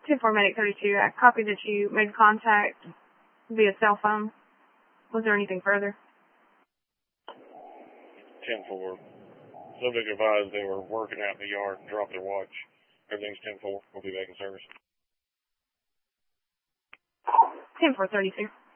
10-4 Medic 32, I copy that you made contact via cell phone. Was there anything further? 10-4. Subject advised they were working out in the yard and dropped their watch. Everything's 10-4. We'll be back in service. 10-4 32.